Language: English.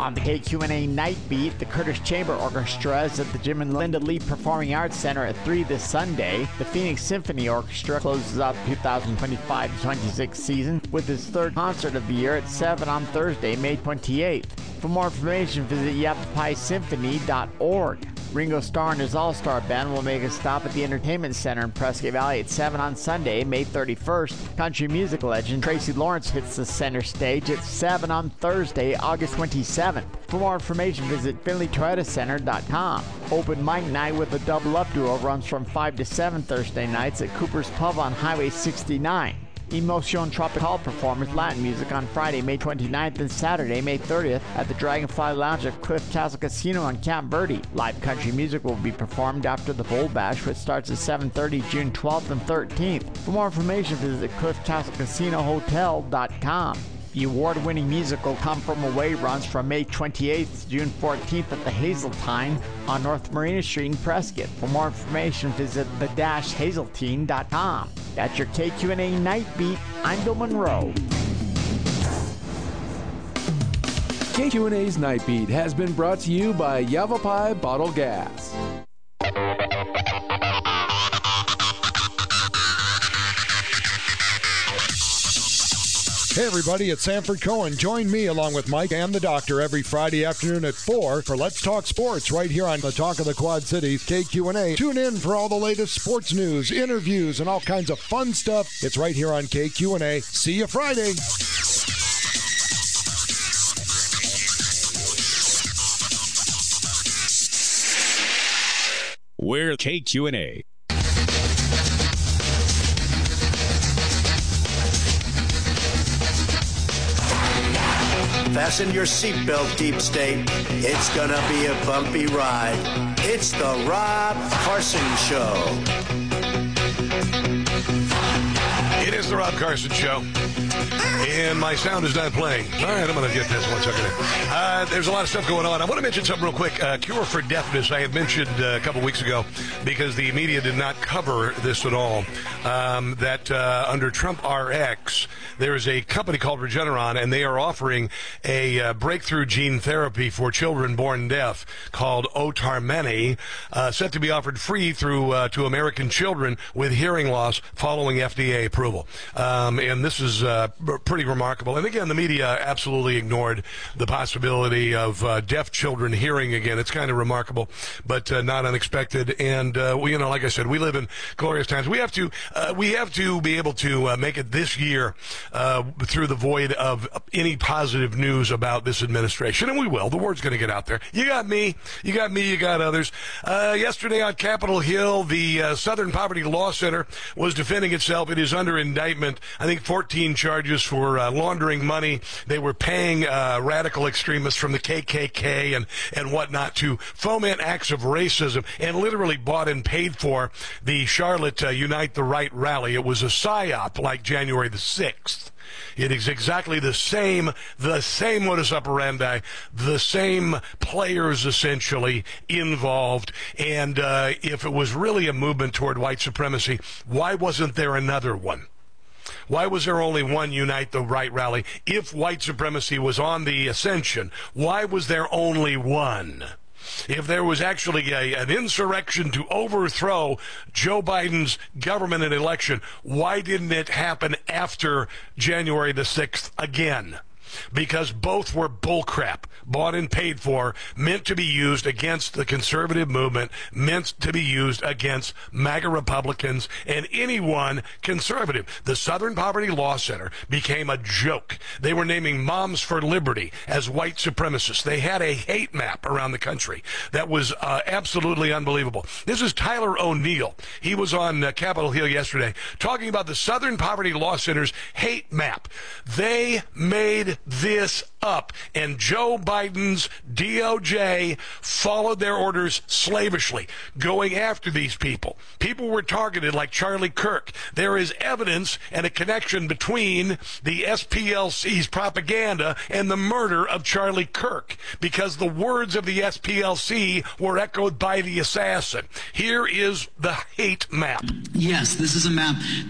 On the KQNA Night Beat, the Curtis Chamber Orchestra is at the Jim and Linda Lee Performing Arts Center at 3 this Sunday. The Phoenix Symphony Orchestra closes out the 2025-26 season with its third concert of the year at 7 on Thursday, May 28th. For more information, visit YavaPaiSymphony.org. Ringo Starr and his All-Star Band will make a stop at the Entertainment Center in Prescott Valley at 7 on Sunday, May 31st. Country music legend Tracy Lawrence hits the center stage at 7 on Thursday, August 27th. For more information, visit FinleyToyotaCenter.com. Open mic night with a double-up duo runs from 5 to 7 Thursday nights at Cooper's Pub on Highway 69. Emotion Tropical performance Latin music on Friday, May 29th and Saturday, May 30th at the Dragonfly Lounge at Cliff Castle Casino on Camp Verde. Live country music will be performed after the Bowl Bash, which starts at 7:30 June 12th and 13th. For more information, visit CliffCastleCasinoHotel.com. The award-winning musical Come From Away runs from May 28th to June 14th at the Hazeltine on North Marina Street in Prescott. For more information, visit the-hazeltine.com. That's your KQNA Night Beat. I'm Bill Monroe. KQNA's Night Beat has been brought to you by Yavapai Bottle Gas. Hey everybody, it's Sanford Cohen. Join me along with Mike and the Doctor every Friday afternoon at 4 for Let's Talk Sports right here on the Talk of the Quad Cities, KQNA. Tune in for all the latest sports news, interviews, and all kinds of fun stuff. It's right here on KQNA. See you Friday. We're KQNA. Fasten your seatbelt, Deep State. It's gonna be a bumpy ride. It's the Rob Carson Show. It is the Rob Carson Show. And my sound is not playing. All right, I'm going to get this 1 second. There's a lot of stuff going on. I want to mention something real quick. Cure for Deafness, I had mentioned a couple weeks ago because the media did not cover this at all. That under Trump RX, there is a company called Regeneron, and they are offering a breakthrough gene therapy for children born deaf called Otarmeni, set to be offered free through to American children with hearing loss following FDA approval. And this is pretty remarkable. And again, the media absolutely ignored the possibility of deaf children hearing again. It's kind of remarkable, but not unexpected. And we, like I said, we live in glorious times. We have to be able to make it this year through the void of any positive news about this administration, and we will. The word's going to get out there. You got me, you got others. Yesterday on Capitol Hill, the Southern Poverty Law Center was defending itself. It is under indictment, I think 14 charges for laundering money. They were paying radical extremists from the KKK and whatnot to foment acts of racism, and literally bought and paid for the Charlotte Unite the Right rally. It was a psyop like January the 6th. It is exactly the same modus operandi, the same players essentially involved. And if it was really a movement toward white supremacy, why wasn't there another one? Why was there only one Unite the Right rally? If white supremacy was on the ascension, why was there only one? If there was actually an insurrection to overthrow Joe Biden's government and election, why didn't it happen after January the 6th again? Because both were bullcrap, bought and paid for, meant to be used against the conservative movement, meant to be used against MAGA Republicans and anyone conservative. The Southern Poverty Law Center became a joke. They were naming Moms for Liberty as white supremacists. They had a hate map around the country that was absolutely unbelievable. This is Tyler O'Neill. He was on Capitol Hill yesterday talking about the Southern Poverty Law Center's hate map. They made this up, and Joe Biden's DOJ followed their orders slavishly, going after these people. People were targeted like Charlie Kirk. There is evidence and a connection between the SPLC's propaganda and the murder of Charlie Kirk, because the words of the SPLC were echoed by the assassin. Here is the hate map. Yes, this is a map